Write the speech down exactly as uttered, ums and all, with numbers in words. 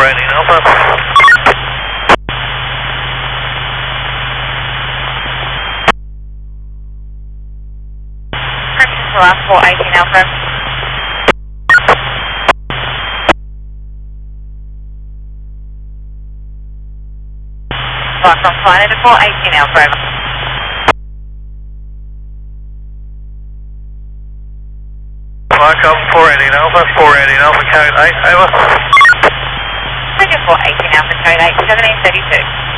eighteen Alpha. Permission to last for eighteen Alpha. Flight from flight into four eighteen Alpha. Welcome, four eighteen Alpha, four eighteen Alpha, code eight, over. Thank you for eighteen Alpha, code eight, seventeen thirty-two.